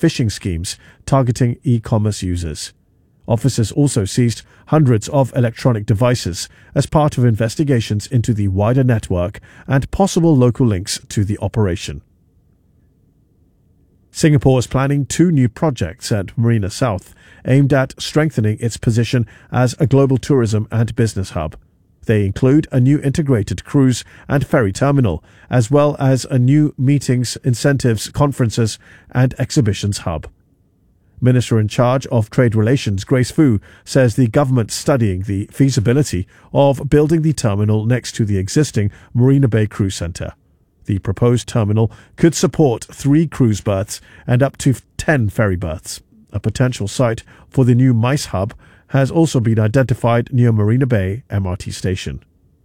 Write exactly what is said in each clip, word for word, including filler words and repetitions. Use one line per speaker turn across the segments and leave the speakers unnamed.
phishing schemes targeting e-commerce users. Officers also seized hundreds of electronic devices as part of investigations into the wider network and possible local links to the operation. Singapore is planning two new projects at Marina South aimed at strengthening its position as a global tourism and business hub. They include a new integrated cruise and ferry terminal, as well as a new meetings, incentives, conferences and exhibitions hub. Minister in charge of Trade Relations, Grace Fu, says the government's studying the feasibility of building the terminal next to the existing Marina Bay Cruise Centre. The proposed terminal could support three cruise berths and up to ten ferry berths. A potential site for the new MICE hub has also been identified near Marina Bay M R T station.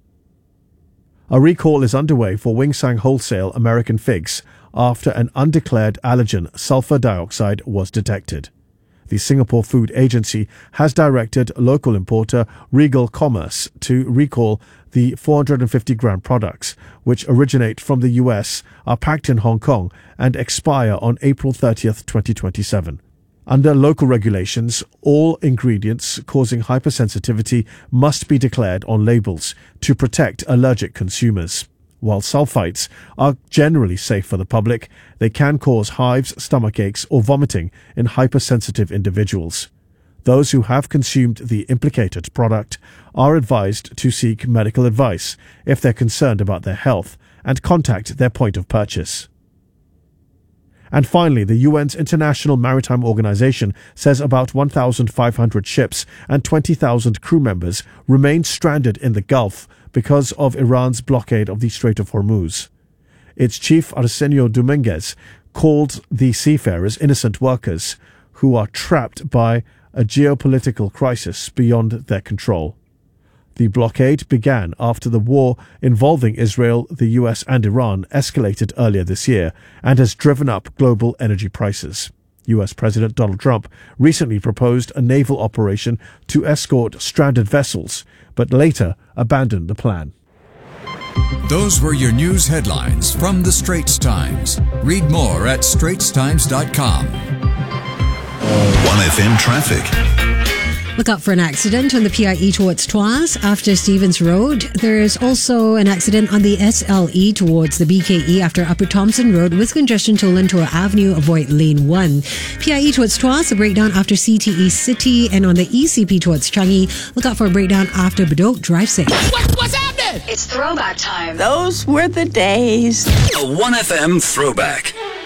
A recall is underway for Wing Sang Wholesale American figs after an undeclared allergen, sulfur dioxide, was detected. The Singapore Food Agency has directed local importer Regal Commerce to recall the four hundred fifty gram products, which originate from the U S, are packed in Hong Kong and expire on April thirtieth, twenty twenty-seven. Under local regulations, all ingredients causing hypersensitivity must be declared on labels to protect allergic consumers. While sulfites are generally safe for the public, they can cause hives, stomach aches, or vomiting in hypersensitive individuals. Those who have consumed the implicated product are advised to seek medical advice if they're concerned about their health and contact their point of purchase. And finally, the U N's International Maritime Organization says about one thousand five hundred ships and twenty thousand crew members remain stranded in the Gulf because of Iran's blockade of the Strait of Hormuz. Its chief, Arsenio Dominguez, called the seafarers innocent workers who are trapped by a geopolitical crisis beyond their control. The blockade began after the war involving Israel, the U S and Iran escalated earlier this year and has driven up global energy prices. U S President Donald Trump recently proposed a naval operation to escort stranded vessels, but later abandoned the plan.
Those were your news headlines from the Straits Times. Read more at straits times dot com.
one F M traffic.
Look out for an accident on the P I E towards Tuas after Stevens Road. There is also an accident on the S L E towards the B K E after Upper Thompson Road with congestion to Lentor Avenue. Avoid lane one. P I E towards Tuas, a breakdown after C T E City, and on the E C P towards Changi, look out for a breakdown after Bedok. Drive safe.
What, what's happening?
It's throwback time.
Those were the days.
A one F M throwback.